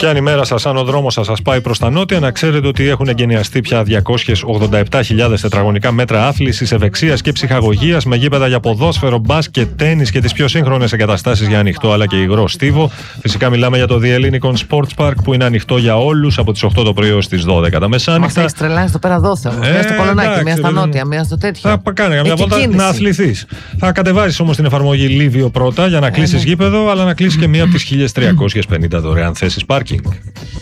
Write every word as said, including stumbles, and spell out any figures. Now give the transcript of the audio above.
Και αν η μέρα σας, αν ο δρόμος σας σας πάει προς τα νότια, να ξέρετε ότι έχουν εγκαινιαστεί πια διακόσιες ογδόντα επτά χιλιάδες τετραγωνικά μέτρα άθλησης, ευεξίας και ψυχαγωγίας, με γήπεδα για ποδόσφαιρο, μπάσκετ, τένις και τις πιο σύγχρονες εγκαταστάσεις για ανοιχτό αλλά και υγρό στίβο. Φυσικά μιλάμε για το The Ellinikon Sports Park, που είναι ανοιχτό για όλους από τις οκτώ το πρωί ως τις δώδεκα τα μεσάνυχτα. Μας έχει τρελάνει στο πέρα δόθε. Μία στο Κολονάκι, μία στα νότια, μία στο τέτοιο. Θα κάνει καμιά βόλτα να αθληθείς. Θα κατεβάσεις όμως την εφαρμογή Livio πρώτα για να κλείσεις γήπεδο, αλλά να κλείσεις και μία από τις χίλιες τριακόσιες πενήντα δωρεάν θέσεις πάρκινγκ.